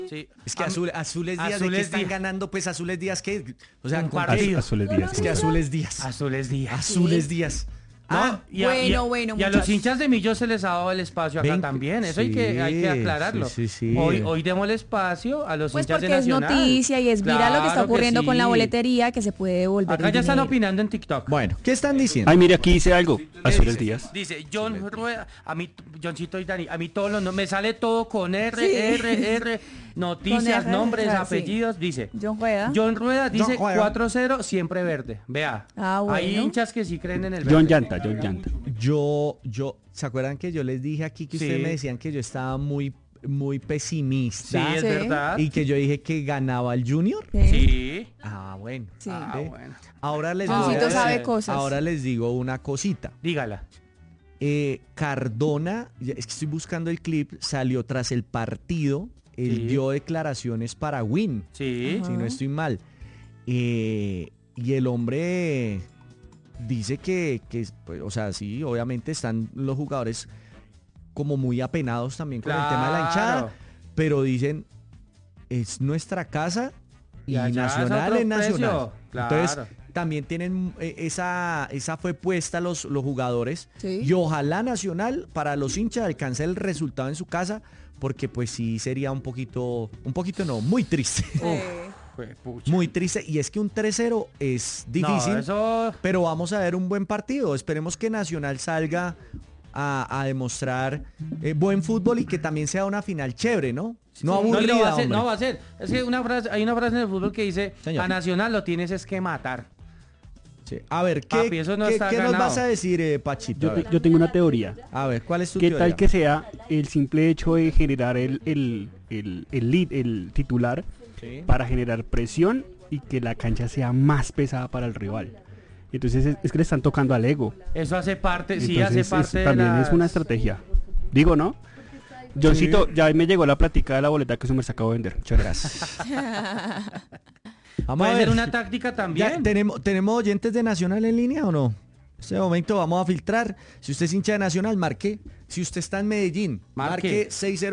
Sí. Es que Azules Díaz, ¿de qué están ganando? Pues Azules Díaz, ¿qué? O sea, Un partido. Azules Díaz. Es que Azules Díaz. Azules Díaz. Azules Díaz. No, y a los muchachos. hinchas de Millos se les ha dado el espacio acá también. Eso hay que aclararlo. Sí. Hoy demos el espacio a los Pues hinchas de porque es Nacional. noticia y es viral lo que está Claro ocurriendo con la sí. boletería, que se puede devolver Acá el ya están dinero. opinando en TikTok. Bueno, ¿qué están diciendo? Ay, mire, aquí dice algo. Azules Dice- Díaz. Dice John Rueda, a mí, Johncito y Dani, a mí todos los me sale todo con R, Sí. R, noticias, Con R, nombres, sí. apellidos, dice. John Rueda. Dice John Rueda. 4-0, siempre verde. Vea, Bueno. hay hinchas que sí creen en el verde. John Llanta. Yo, ¿se acuerdan que yo les dije aquí que Sí. ustedes me decían que yo estaba muy Sí, pesimista? es Sí. verdad. Y que yo dije que ganaba el Junior. Sí. Bueno. Sí. Ve. Bueno. Ahora les Johncito digo, sabe cosas. ahora les digo una cosita. Dígala. Cardona, es que estoy buscando el clip, salió tras el partido, él Sí. dio declaraciones para Win, Sí. Ajá. si no estoy mal. Y el hombre dice que pues, o sea, sí, obviamente están los jugadores como muy apenados también con el tema de la hinchada, Claro. pero dicen, es nuestra casa y allá es Nacional otro es Nacional. precio, claro. Entonces, también tienen esa fue puesta los jugadores Sí. y ojalá Nacional para los hinchas alcance el resultado en su casa, porque pues sí sería un poquito no, muy triste. Juepucha. Muy triste, y es que un 3-0 es difícil, No, eso... pero vamos a ver un buen partido. Esperemos que Nacional salga a demostrar buen fútbol y que también sea una final chévere, ¿no? No Sí, aburrida, lo va a hacer, hombre. no va a ser. Es que hay una frase en el fútbol que dice, Señor. a Nacional lo tienes es que matar. Sí. A ver, Papi, eso no ¿qué está nos ganado. vas a decir, Pachito? A ver. Yo tengo una teoría. A ver, ¿cuál es tu ¿Qué teoría? tal que sea el simple hecho de generar el lead, el titular, Sí. para generar presión y que la cancha sea más pesada para el rival? Entonces es que le están tocando al ego. Eso hace parte, sí Entonces, hace parte de también las... es una estrategia. Digo, ¿no? Johncito, ya me llegó la plática de la boleta que su me acabó de vender. Muchas gracias. Vamos a Puede ver. ser una táctica también. Ya, ¿tenemos oyentes de Nacional en línea o no? En este momento vamos a filtrar. Si usted es hincha de Nacional, marque. Si usted está en Medellín, marque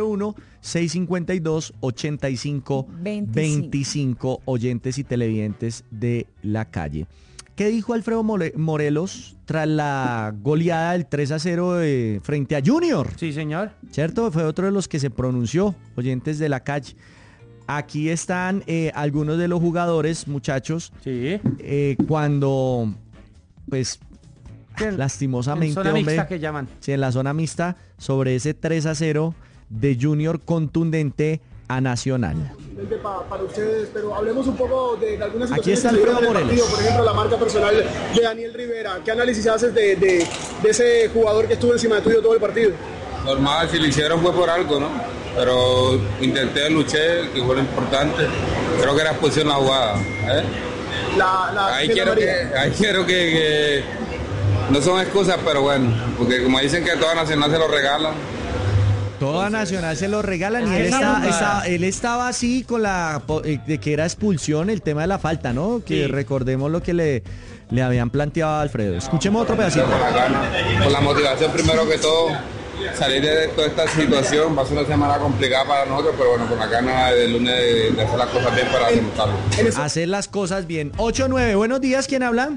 601-652-8525 oyentes y televidentes de la calle. ¿Qué dijo Alfredo Morelos tras la goleada del 3-0 frente a Junior? Sí, señor. ¿Cierto? Fue otro de los que se pronunció, oyentes de la calle. Aquí están algunos de los jugadores, muchachos, Sí. cuando, pues, En lastimosamente, zona hombre, mixta que llaman. sí, en la zona mixta, sobre ese 3-0 de Junior contundente a Nacional. Para ustedes, pero hablemos un poco de algunas Aquí situaciones está que se dieron Alfredo en el Morelos. partido, por ejemplo, la marca personal de Daniel Rivera. ¿Qué análisis haces de ese jugador que estuvo encima de tuyo todo el partido? Normal, si lo hicieron fue por algo, ¿no? Pero intenté, luché, que fue lo importante. Creo que era expulsión la jugada. ¿eh? Ahí quiero que no son excusas, pero bueno, porque como dicen que toda Nacional se lo regalan. Toda Nacional se lo regalan y él estaba así con de que era expulsión, el tema de la falta, ¿no? Que Sí. recordemos lo que le habían planteado a Alfredo. Escuchemos otro pedacito. Con la gana, con la motivación primero que todo, salir de toda esta situación. Va a ser una semana complicada para nosotros, pero bueno, con la gana del lunes de hacer las cosas bien para demostrarlo. Hacer las cosas bien. 8-9, buenos días, ¿quién habla?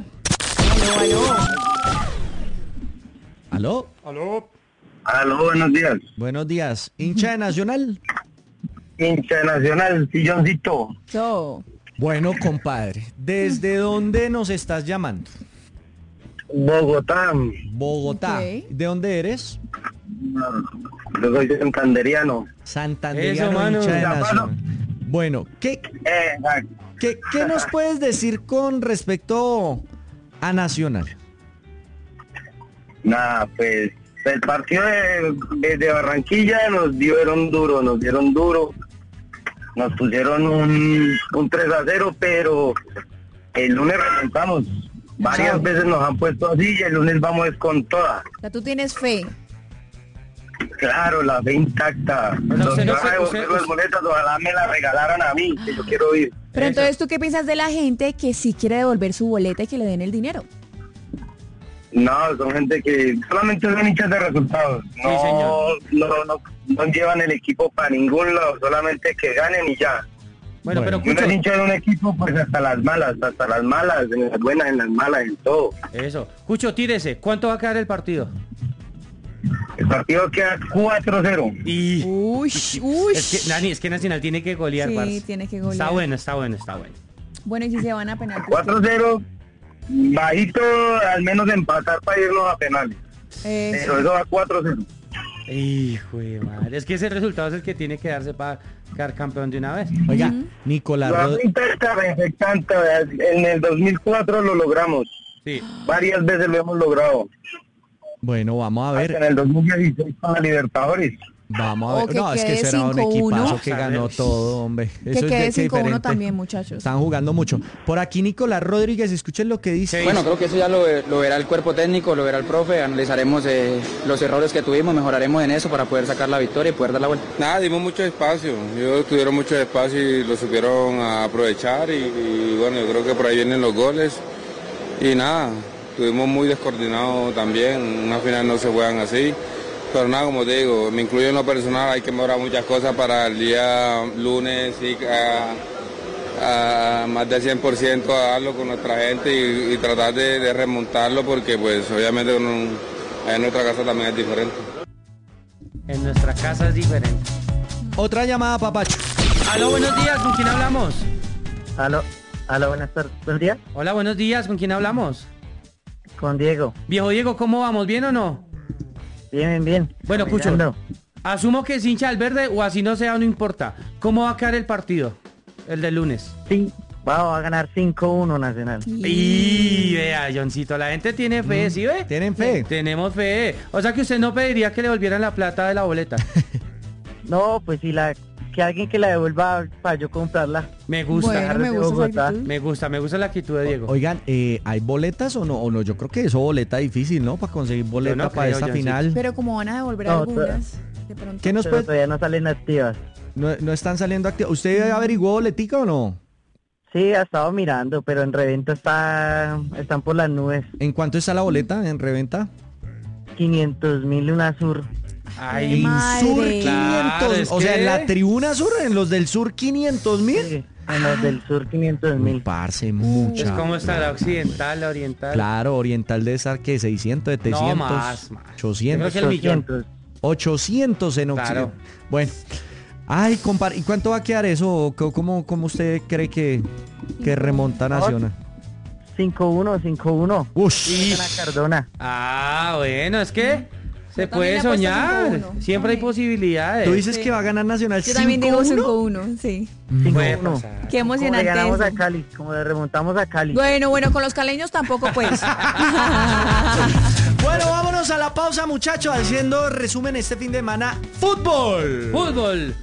¿Aló? Aló, buenos días. Buenos días. ¿Hincha de Nacional? Hincha de Nacional, silloncito. So, Bueno, compadre, ¿desde dónde nos estás llamando? Bogotá. Bogotá. Ok. ¿De dónde eres? Yo soy santanderiano. Santanderiano, Eso, mano. hincha de Ya, mano. Nacional. Bueno, ¿qué nos puedes decir con respecto a Nacional? Nada, pues el partido de Barranquilla nos dieron duro. Nos pusieron un 3-0, pero el lunes remontamos. Varias veces nos han puesto así y el lunes vamos con toda. o sea, tú tienes fe. Claro, la fe intacta. Bueno, Los usted que no van a se- devolver usted- las boletas, ojalá me las regalaran a mí, que yo quiero ir. Pero Eso. entonces, ¿tú qué piensas de la gente que sí quiere devolver su boleta y que le den el dinero? No, son gente que solamente son hinchas de resultados. No llevan el equipo para ningún lado, solamente que ganen y ya. Bueno, pero si uno es hincha de un equipo, pues hasta las malas, en las buenas, en las malas, en todo. Eso. Cucho, tírese. ¿Cuánto va a quedar el partido? El partido queda 4-0. Y... Uy. Es que Nacional tiene que golear, Sí, parce. tiene que golear. Está bueno. Bueno, y si se van a penaltis. 4-0, bajito, al menos empatar para irnos a penales. Pero eso va 4-0. Hijo de madre. Es que ese resultado es el que tiene que darse para quedar campeón de una vez. Oiga, Nicolás en el 2004 lo logramos. Sí. Varias veces lo hemos logrado. Bueno, vamos a ver. Hasta en el 2016 para Libertadores. Vamos a ver. O que No, es que quede será un 5-1. equipazo que ganó todo, hombre. Que Eso quede es 5-1 diferente. también, muchachos. Están jugando mucho. Por aquí Nicolás Rodríguez, escuchen lo que dice. Bueno, creo que eso ya lo verá el cuerpo técnico, lo verá el profe, analizaremos los errores que tuvimos, mejoraremos en eso para poder sacar la victoria y poder dar la vuelta. Nada, dimos mucho espacio, ellos tuvieron mucho espacio y lo supieron aprovechar y bueno, yo creo que por ahí vienen los goles y nada, estuvimos muy descoordinados también, una final no se juegan así. Pero nada, como te digo, me incluyo en lo personal, hay que mejorar muchas cosas para el día lunes y a más del 100% a darlo con nuestra gente y tratar de remontarlo porque pues obviamente en nuestra casa también es diferente. En nuestra casa es diferente. Otra llamada, papacho. Aló, buenos días, ¿con quién hablamos? Aló, buenas tardes. ¿Buenos días? Hola, buenos días, ¿con quién hablamos? Con Diego. Viejo Diego, ¿cómo vamos? ¿Bien o no? Bien. Bueno, Cucho, asumo que es hincha del verde o así no sea, no importa. ¿Cómo va a quedar el partido? El del lunes. Sí, vamos a ganar 5-1 Nacional. Y vea, Johncito, la gente tiene fe, ¿sí ve? ¿Tienen fe? Tenemos fe. O sea que usted no pediría que le volvieran la plata de la boleta. No, pues si que alguien que la devuelva para yo comprarla. Me gusta. Bueno, me gusta esa actitud. Me gusta la actitud de Diego. Oigan, ¿hay boletas o no? Yo creo que eso boleta difícil, ¿no? Para conseguir boleta no para creo, esta Johncito. final. Pero como van a devolver algunas, de pronto. ¿Qué nos Pero puede? todavía no salen activas. No están saliendo activos. ¿Usted averiguó boletica o no? Sí, ha estado mirando, pero en reventa están por las nubes. ¿En cuánto está la boleta en reventa? 500.000 una sur. Ay, Sur 500. claro, es o sea, que- en la tribuna sur, en los del sur 500.000. Sí, en los del sur 500.000. Parce, mucha. Es como está la occidental, la oriental. Claro, oriental de estar que 600, 700, No, más. 800. Yo creo que el millón. 800. 800 en Claro. Occidente. Bueno. Ay, compadre, ¿y cuánto va a quedar eso? ¿Cómo usted cree que remonta Nacional? 5-1. Ush. Gana Cardona. Ah, bueno, es que se Yo puede también le apuesto soñar. 5-1. Siempre hay Sí. posibilidades. ¿Tú dices Sí. que va a ganar Nacional 5-1? Yo también digo 5-1, sí. Puede 5-1. pasar. Qué Como le emocionante ganamos eso. a Cali, como le remontamos a Cali. Bueno, con los caleños tampoco, pues. Bueno, vámonos a la pausa, muchachos, haciendo resumen este fin de semana. ¡Fútbol! Fútbol.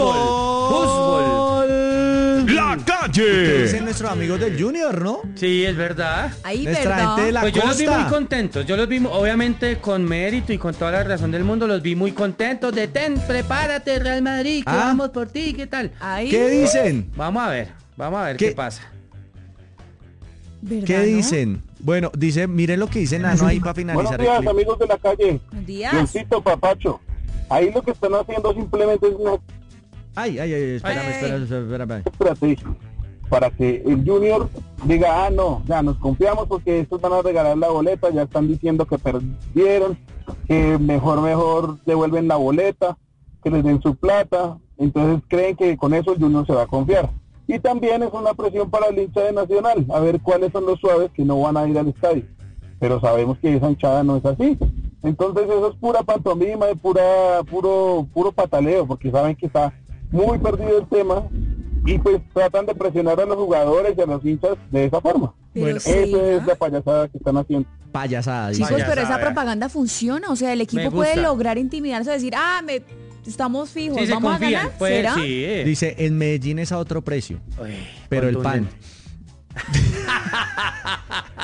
¡La calle! Dicen nuestros amigos del Junior, ¿no? Sí, es verdad. Ahí, Nuestra ¿verdad? gente de la Pues yo los vi muy costa. contentos. Yo los vi, obviamente, con mérito y con toda la razón del mundo, los vi muy contentos. Prepárate, Real Madrid, que Ah. vamos por ti, ¿qué tal? Ahí. ¿Qué dicen? Vamos a ver ¿Qué? qué pasa. ¿Verdad, ¿Qué no? dicen? Bueno, dice, miren lo que dice Nano ahí para Buenos finalizar el días, clip. amigos de la calle. Buenos días. Johncito, papacho. Ahí lo que están haciendo simplemente es una Ay, espérame, Ay. espérame. estrategia para que el Junior diga, no, ya nos confiamos porque estos van a regalar la boleta, ya están diciendo que perdieron, que mejor devuelven la boleta, que les den su plata, entonces creen que con eso el Junior se va a confiar. Y también es una presión para el hincha de Nacional, a ver cuáles son los suaves que no van a ir al estadio. Pero sabemos que esa hinchada no es así. Entonces eso es pura pantomima, puro pataleo, porque saben que está muy perdido el tema y pues tratan de presionar a los jugadores y a los hinchas de esa forma. Pero Bueno, sí, Esa es ¿no? la payasada que están haciendo. Payasada, dice. Chicos, pero esa Payasada. propaganda funciona. O sea, el Me equipo gusta. puede lograr intimidarse, decir, estamos fijos, Sí, se vamos a confían. ganar. Pues, ¿Será? sí. Dice, en Medellín es a otro precio, Uy, pero el pan. contundente.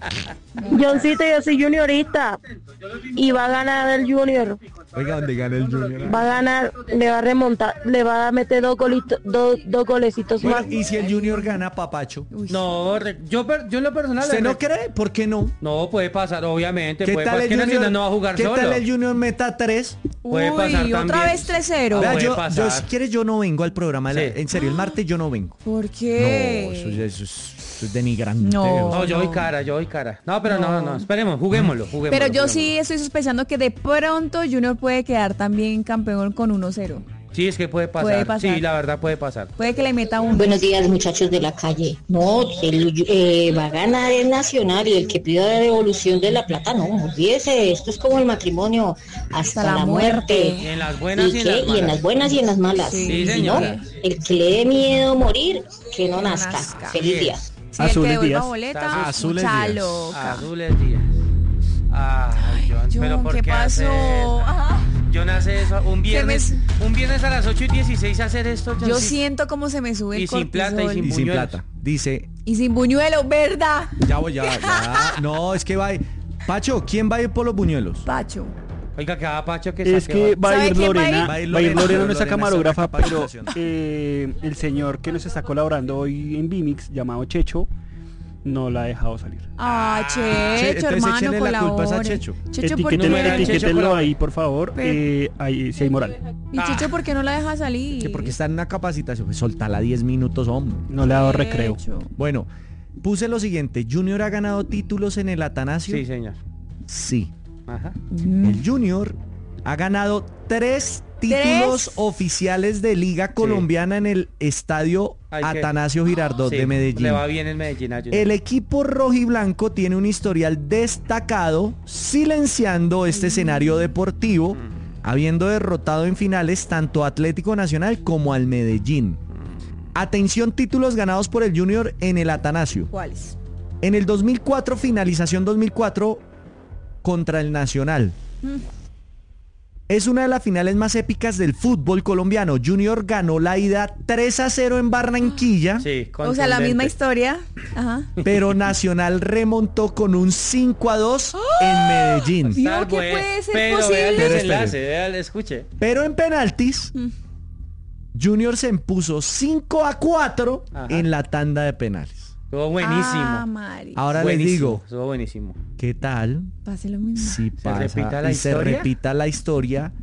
Johncito, yo soy juniorista y va a ganar el Junior. Oiga, donde gane el Junior. Va a ganar, le va a remontar, le va a meter dos golecitos Bueno, más. y si el Junior gana, Papacho. No, yo en lo personal... ¿Usted no cree? ¿Por qué no? No, puede pasar, obviamente. ¿Qué Puede tal pasar el que Nacional Junior? no va a jugar ¿Qué solo. tal el Junior meta 3? Puede pasar Uy, otra también. vez 3-0. Vea, puede yo, pasar. si quieres, yo no vengo al programa. Sí. En serio, el martes yo no vengo. ¿Por No, qué? eso es denigrante. No. No, yo doy cara. No, pero no, esperemos, juguémoslo. Pero yo sí estoy sospechando que de pronto Junior puede quedar también campeón con 1-0. Sí, es que puede pasar. Puede pasar. Sí, la verdad puede pasar. Puede que le meta un... Buenos días, muchachos de la calle. No, va a ganar el Nacional y el que pida la devolución de la plata, no, olvídese, esto es como el matrimonio, hasta la muerte. En las buenas y en las malas. Y en las buenas y en las malas. Sí, Y si señora. no, el que le dé miedo morir, que no nazca. Feliz día. Sí, el que Azules devuelva Díaz. boleta, Azules mucha Díaz. loca. Azules Díaz. Ay, John, pero John, ¿por ¿qué qué hace pasó? eso? Ajá. John hace eso un viernes a las 8:16 hacer esto. John, Yo sí. siento cómo se me sube el Y sin plata, cortisol. Sin Y sin buñuelos. plata. Dice, Y sin buñuelo, ¿verdad? ya voy, ya. No, es que va a ir. Pacho, ¿quién va a ir por los buñuelos? Pacho. Oiga, que va Pacho que Es que va a ¿Sabe ir quién va a Lorena, ir? Va a ir va a ir Lorena, Lorena, nuestra Lorena camarógrafa, saca pero capacitación. el señor que nos está colaborando hoy en Vimix, llamado Checho, no la ha dejado salir. Ah, Checho, entonces hermano, échenle la culpa a colabore. Checho. Checho, ¿por numeral, qué? Checho, Etiquétenlo colabora. ahí, por favor, ahí, si hay moral. ¿Y Checho por qué no la deja salir? Que porque está en una capacitación. Pues soltala 10 minutos, hombre. No le ha dado recreo. Checho. Bueno, puse lo siguiente. ¿Junior ha ganado títulos en el Atanasio? Sí, señor. Sí. Ajá. El Junior ha ganado 3 títulos oficiales de Liga Colombiana en el estadio Hay que- Atanasio Girardot Sí, de Medellín. Le va bien en Medellín a Junior. El equipo rojiblanco tiene un historial destacado silenciando este escenario deportivo, habiendo derrotado en finales tanto a Atlético Nacional como al Medellín. Atención, títulos ganados por el Junior en el Atanasio. ¿Cuáles? En el 2004, finalización 2004, contra el Nacional. Es una de las finales más épicas del fútbol colombiano. Junior ganó la ida 3-0 en Barranquilla. Sí, O sea, la misma contundente. historia. Ajá. Pero Nacional remontó con un 5-2 en Medellín. ¿Vio Tal que vez, puede ser pero posible? vea el Pero desenlace, vea el escuche. Pero en penaltis, Junior se impuso 5-4 Ajá. en la tanda de penales. Estuvo buenísimo. Ah, Mari. Ahora les Buenísimo, digo, estuvo buenísimo. ¿qué tal Pase lo mismo. si pasa repita la y se historia? repita la historia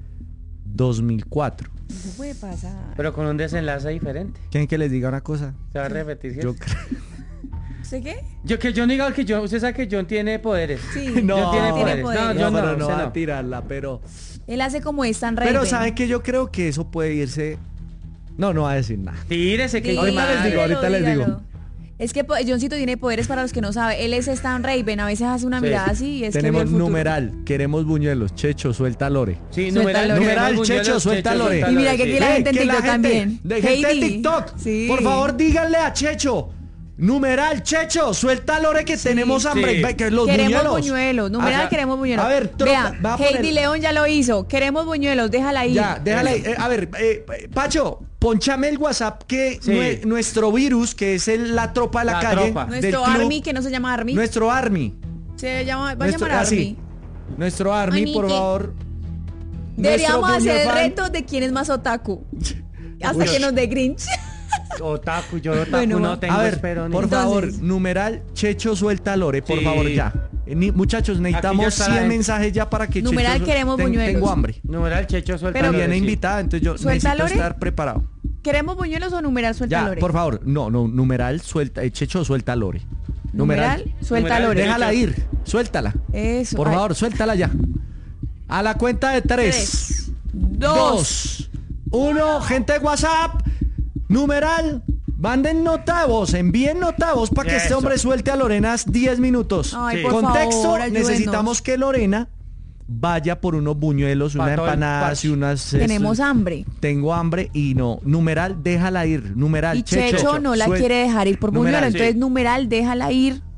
2004? Eso puede pasar. Pero con un desenlace diferente. ¿Quieren que les diga una cosa? Se va a repetir. Yo ¿cierto? creo... ¿Usted qué? Que John diga que John, usted sabe que John tiene poderes. Sí. No, tiene poderes. No, No, John pero no, no usted va no. a tirarla, pero... Él hace como Stan Pero Raven. ¿saben que yo creo que eso puede irse... No, no va a decir nada. Tírese que Ahorita les digo, ahorita les digo. Es que Johncito tiene poderes para los que no saben. Él es Stan Raven. A veces hace una Sí. mirada así y es que vio Tenemos el futuro. numeral, queremos buñuelos. Checho, suelta Lore. Sí, Suelta Lore. Numeral, queremos Checho, buñuelos, suelta Lore. Y mira que aquí la Ve, gente en que TikTok también. De gente en Heidi. TikTok. Sí. Por favor, díganle a Checho. Numeral, Checho, suelta Lore que tenemos hambre. Sí. Ve, que los Queremos buñuelos. buñuelos. Numeral, Ajá. queremos buñuelos. A ver, trota, Vea, va a poner- Heidi León ya lo hizo. Queremos buñuelos. Déjala ahí. Ya, déjala ahí. A ver, Pacho, ponchame el WhatsApp que Sí. nuestro virus, que es la tropa de la, La calle. tropa. del Nuestro club, Army, que no se llama Army. Nuestro Army. Se llama, va a Nuestro- llamar Army. así. Nuestro Army, Army, por ¿qué? favor. Deberíamos Nuestro hacer Junior fan. retos de quién es más otaku. Hasta Uy. que nos dé Grinch. Otaku, yo otaku Bueno, no tengo A ver, espero ni. por Entonces- favor, numeral, Checho, suelta Lore, por Sí. favor, ya. Muchachos, necesitamos está la 100 gente. mensajes ya para que Numeral, Checho... queremos buñuelos. Tengo hambre. Numeral Checho suelta Pero- Viene Lore, sí. invitada, entonces yo ¿Suelta necesito Lore? estar preparado. ¿Queremos buñuelos o numeral suelta Ya, Lore? por favor, no, numeral, suelta, Checho, suelta Lore. Numeral suelta Numeral, Lore. Déjala ir, suéltala. Eso. Por Ay, favor, suéltala ya. A la cuenta de 3, 2, 1, gente de WhatsApp, numeral, manden nota de voz, envíen nota de voz para que este Eso. hombre suelte a Lorena 10 minutos. Ay, Sí. por Contexto, favor, ayúdenos. necesitamos que Lorena vaya por unos buñuelos, Pa' unas todo el empanadas parche. y unas... Tenemos hambre. Tengo hambre y no. Numeral, déjala ir. Numeral, Y Checho no la suel- quiere dejar ir por Numeral, buñuelo. sí. Entonces, numeral, déjala ir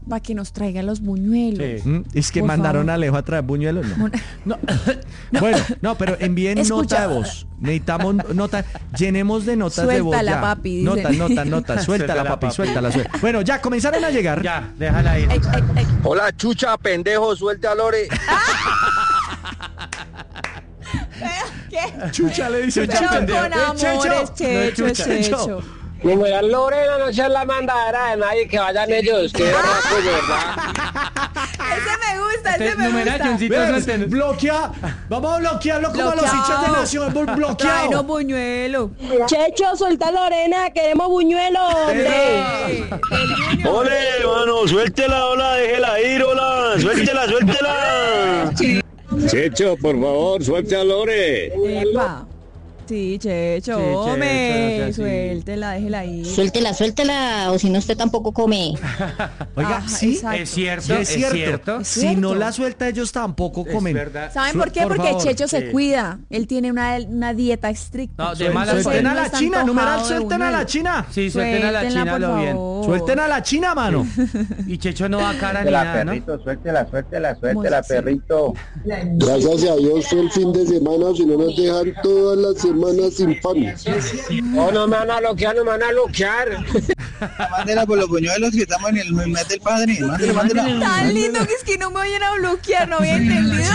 para que nos traiga los buñuelos. Sí. Es que Por mandaron favor. a Alejo a traer buñuelos, ¿no? No. Bueno, no, pero envíen Escucha. nota de voz. Necesitamos nota, llenemos de notas de voz. Suéltala, Ya. papi, dice. Nota, suéltala, papi, suéltala. Bueno, ya comenzaron a llegar. Ya, déjala ir. Hola, chucha, pendejo, suelte a Lore. ¿Qué? Chucha le dice Chucha, Checho pendejo. con amores, Checho, Chucha. Checho. Como ya Lorena no sea la mandadera de nadie, que vayan ellos, que verdad. Ese me Numeral, gusta. Johncito, ¿Ves? suéltenlo. Bloquea. Vamos a bloquearlo como a los Bloqueado. hinchas de Nación. Tráenos Bloqueado. buñuelo. Checho, suelta a Lorena, queremos buñuelo, hombre. Ole, mano, suéltela, hola, déjela ir, hola, suéltela. Checho, por favor, suelte a Lore. Epa. Sí, Checho, Sí, Checho, hombre. no sea así. Suéltela, déjela ahí. Suéltela, o si no usted tampoco come. Oiga, Ajá, sí, exacto. Es cierto, sí, es cierto. Es Si cierto. no la suelta, ellos tampoco Es comen. verdad. ¿Saben por qué? Por Porque favor. Checho Sí. se cuida. Él tiene una dieta estricta. No, de mala Entonces, Suelten él a no la está China, numeral, antojado de suelten a la buñuelo. China. Sí, suelten a la Suéltenla, China por lo bien. favor. Suelten a la China, mano. Y Checho no da cara ni nada, ¿no? Suéltela, Pues, perrito. Gracias a Dios fue el fin de semana, si no nos dejan todas las semanas sin pan. Oh, no me van a bloquear, no me van a bloquear. Mándela por los buñuelos que estamos en el mes del padre. Mándela. Tan lindo que es que no me vayan a bloquear, no había entendido.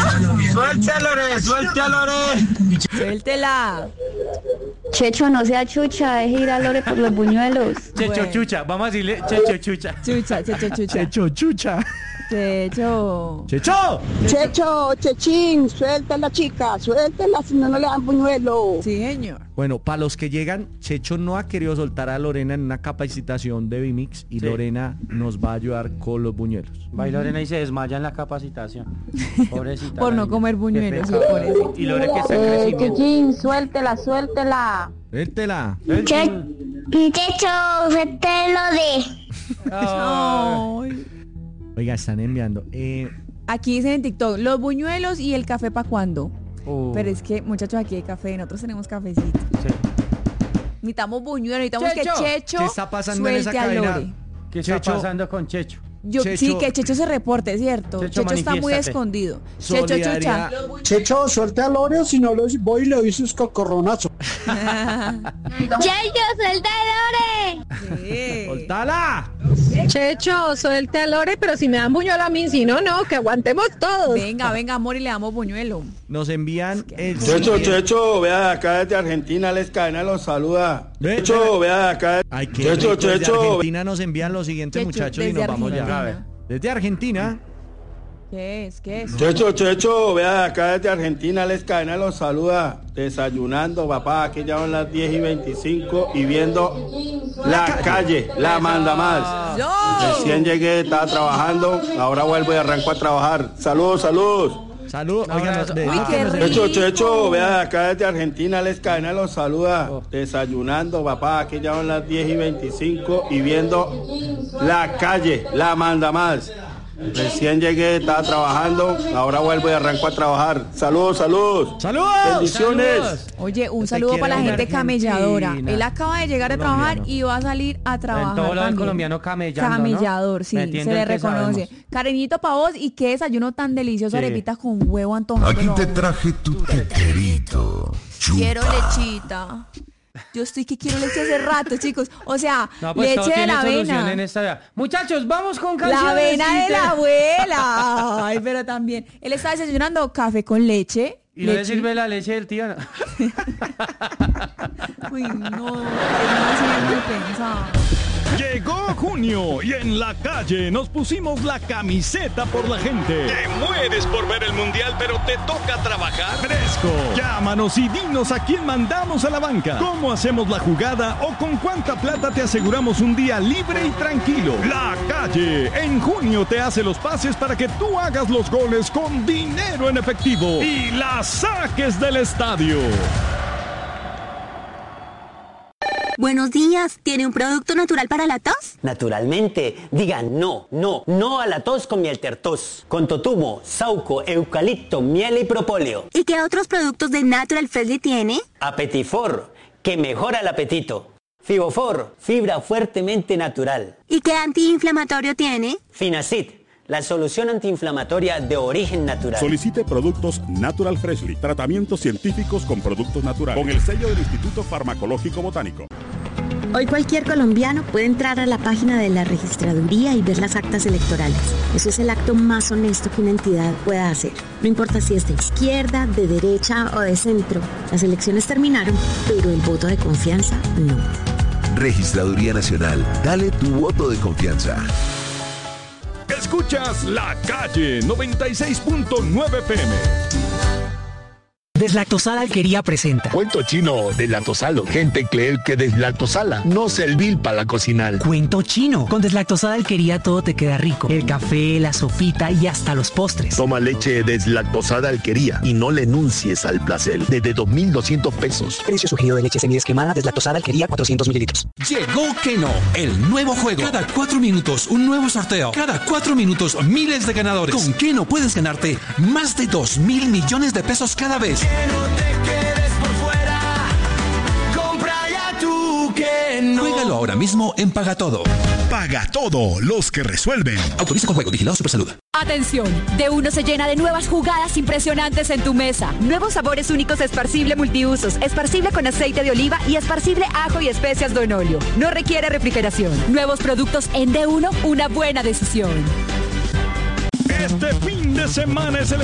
Suelte a Lore. Suéltela. Checho, no sea chucha, deje ir a Lore por los buñuelos. Checho Bueno. Chucha, vamos a decirle Checho Chucha. Chucha, Checho, chucha. Checho, chucha. Checho. Checho. Checho, Chechín, suelta a la chica, suéltela, si no, no le dan buñuelo. Sí, señor. Bueno, para los que llegan, Checho no ha querido soltar a Lorena en una capacitación de Bimix y Sí. Lorena nos va a ayudar con los buñuelos. Va y Lorena y se desmaya en la capacitación. Pobrecita. Por la no niña. comer Qué buñuelos, sí, pecado. por eso. Y Lore que está en crecimiento. Chechín, suéltela. Suéltela. Checho, suéltelo de. Ay. Oiga, están enviando. Aquí dicen en TikTok, los buñuelos y el café para cuándo. Oh. Pero es que, muchachos, aquí hay café, nosotros tenemos cafecito. Sí. Necesitamos buñuelos, necesitamos Checho. que Checho ¿Qué está pasando en esa suelte a cabina? Lore. ¿Qué está Checho. pasando con Checho? Sí, que Checho se reporte, ¿cierto? Checho, Checho está muy manifiéstate. escondido. Checho, chucha. Solidaridad. Checho, suelte a Lore, si no les voy y le doy sus cocorronazos. Checho, suelta a Lore. Sí. ¡Soltala! Checho, suelte a Lore, pero si me dan buñuelo a mí, si no, no, que aguantemos todos. Venga, amor, y le damos buñuelo. Nos envían el Checho, vea acá desde Argentina, Les Cadena los saluda. Checho, vea acá. Ay, qué Checho, rico. Desde Checho. Argentina nos envían los siguientes Checho, muchachos y desde nos vamos ya. Argentina. Desde Argentina. ¿Qué es? Checho, vea acá desde Argentina, Les Cadena los saluda. Desayunando, papá, aquí ya son las 10:25 y viendo la calle, la manda más. Recién llegué, estaba trabajando, ahora vuelvo y arranco a trabajar. Saludos. Saludos. Oigan, Uy, qué rico. Checho, vea acá desde Argentina, Les Cadena los saluda. Desayunando, papá, aquí ya son las 10:25 y viendo la calle, la manda más. Recién llegué, estaba trabajando, ahora vuelvo y arranco a trabajar. Saludos. ¡Saludos! Bendiciones. Oye, un Te saludo quiere para la una gente camelladora. Argentina. Él acaba de llegar de trabajar y va a salir a trabajar. En todo lado el también. colombiano camellando, ¿no? Camellador, sí, se Metiendo le el que reconoce. sabemos. Cariñito para vos y qué desayuno tan delicioso, Sí. arepitas con huevo antojado. Aquí te traje tu teterito. Quiero lechita. Yo estoy que quiero leche hace rato, chicos. O sea, No, pues todo leche de tiene la solución avena. en esta vida. Muchachos, vamos con canciones. La avena de y la abuela. Ay, pero también. Él está desayunando café con leche. ¿Y no le leche. sirve la leche del tío? No. Uy, no. Es mal pensado. Llegó junio y en la calle nos pusimos la camiseta por la gente. Te mueres por ver el mundial, pero te toca trabajar fresco. Llámanos y dinos a quién mandamos a la banca, cómo hacemos la jugada o con cuánta plata te aseguramos un día libre y tranquilo. La calle en junio te hace los pases para que tú hagas los goles con dinero en efectivo y la saques del estadio. Buenos días, ¿tiene un producto natural para la tos? Naturalmente, digan no a la tos con miel tertos, con totumo, sauco, eucalipto, miel y propóleo. ¿Y qué otros productos de Natural Freshly tiene? Apetifor, que mejora el apetito. Fibofor, fibra fuertemente natural. ¿Y qué antiinflamatorio tiene? Finacid, la solución antiinflamatoria de origen natural. Solicite productos Natural Freshly, tratamientos científicos con productos naturales, con el sello del Instituto Farmacológico Botánico. Hoy cualquier colombiano puede entrar a la página de la registraduría y ver las actas electorales. Eso es el acto más honesto que una entidad pueda hacer. No importa si es de izquierda, de derecha o de centro. Las elecciones terminaron, pero el voto de confianza no. Registraduría Nacional. Dale tu voto de confianza. Escuchas La Calle 96.9 FM. Deslactosada Alquería presenta Cuento chino deslactosalo. Gente cree que deslactosala no servir para la cocinar. Cuento chino. Con Deslactosada Alquería todo te queda rico. El café, la sopita y hasta los postres. Toma leche deslactosada Alquería y no le enuncies al placer. Desde 2,200 pesos. Precio sugerido de leche semidescremada Deslactosada Alquería 400 mililitros. Llegó Keno, el nuevo juego. Cada 4 minutos un nuevo sorteo. Cada 4 minutos miles de ganadores. Con Keno puedes ganarte más de 2,000 millones de pesos cada vez. Que no te quedes por fuera. Compra ya tu Keno. Juégalo ahora mismo en Pagatodo. Pagatodo, los que resuelven. Autoriza con juego, vigilado Supersalud. Atención, D1 se llena de nuevas jugadas impresionantes en tu mesa. Nuevos sabores únicos esparcible multiusos, esparcible con aceite de oliva y esparcible ajo y especias Don Olio. No requiere refrigeración. Nuevos productos en D1, una buena decisión. Este fin de semana es el